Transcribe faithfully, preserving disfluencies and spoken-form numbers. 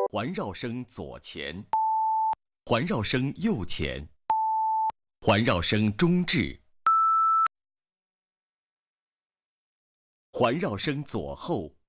环绕声左前，环绕声右前，环绕声中置，环绕声左后，